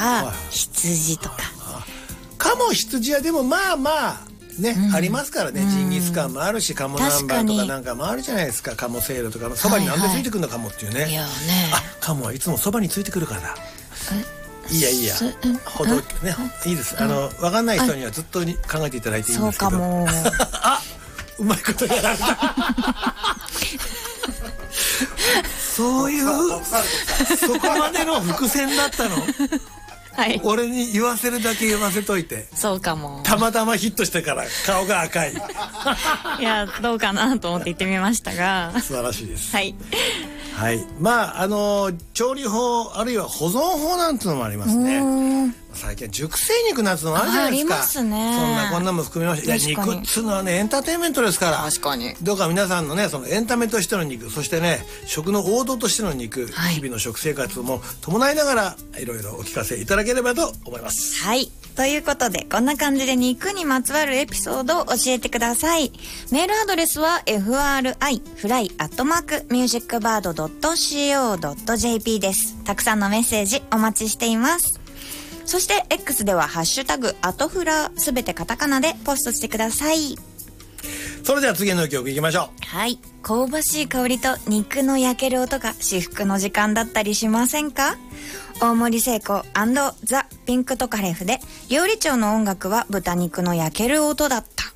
か、羊とか。 鴨羊はでもまあまあね、ありますからね。ジンギスカンもあるし、鴨南蛮とかなんかもあるじゃないですか。鴨せいろとかそばになんでついてくるの鴨っていうね。 いやね、 鴨はいつもそばについてくるからだ。いやほどね、いいです。わかんない人にはずっと考えていただいていいんですけど。 そうかも。 うまいことやられた。そういうそこまでの伏線だったの。はい、俺に言わせるだけ言わせといて。 そうかも。 たまたまヒットしてから顔が赤い。 いや、どうかなと思って言ってみましたが。 素晴らしいです。 はい。 はい。まあ調理法あるいは保存法なんてのもありますね。最近は熟成肉なんてのもあるじゃないですか。 ありますね。 そんなこんなも含めまして、いや肉っつうのはねエンターテインメントですから。 確かに。 どうか皆さんのねそのエンタメとしての肉、そしてね食の王道としての肉、日々の食生活も伴いながらいろいろお聞かせいただければと思います。 はい。ということでこんな感じで肉にまつわるエピソードを教えてください。メールアドレスは fri@musicbird.co.jp です。たくさんのメッセージお待ちしています。そして X ではハッシュタグアトフラすべてカタカナでポストしてください。 それでは次の曲いきましょう。 はい。香ばしい香りと肉の焼ける音が至福の時間だったりしませんか？大森聖子&ザ・ピンクトカレフで料理長の音楽は豚肉の焼ける音だった。